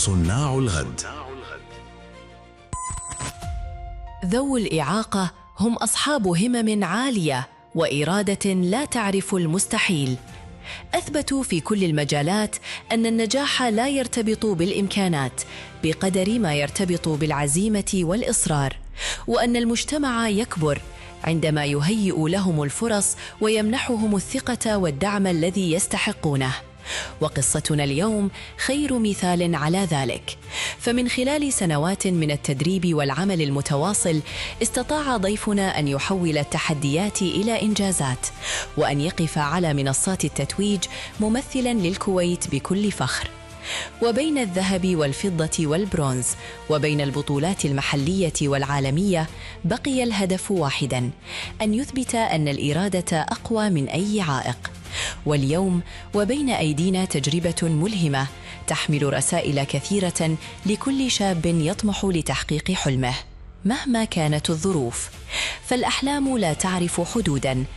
صناع الغد. ذوو الإعاقة هم أصحاب همم عالية وإرادة لا تعرف المستحيل. أثبتوا في كل المجالات أن النجاح لا يرتبط بالإمكانات بقدر ما يرتبط بالعزيمة والإصرار، وأن المجتمع يكبر عندما يهيئ لهم الفرص ويمنحهم الثقة والدعم الذي يستحقونه. وقصتنا اليوم خير مثال على ذلك، فمن خلال سنوات من التدريب والعمل المتواصل استطاع ضيفنا أن يحول التحديات إلى إنجازات، وأن يقف على منصات التتويج ممثلاً للكويت بكل فخر. وبين الذهب والفضة والبرونز، وبين البطولات المحلية والعالمية، بقي الهدف واحداً: أن يثبت أن الإرادة أقوى من أي عائق. واليوم وبين أيدينا تجربة ملهمة تحمل رسائل كثيرة لكل شاب يطمح لتحقيق حلمه مهما كانت الظروف. فالأحلام لا تعرف حدوداً،